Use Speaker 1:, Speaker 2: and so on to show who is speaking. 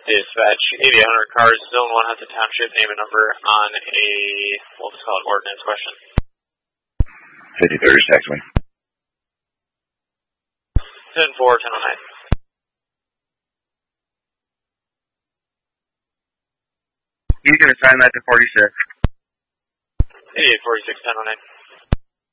Speaker 1: Dispatch, 8800 cars, Zone 1 has a township, name and number on a, we'll just call it ordinance question.
Speaker 2: 53rd, text me.
Speaker 1: 10-4, 1009.
Speaker 3: You can assign that to 46.
Speaker 1: 8846, 1009.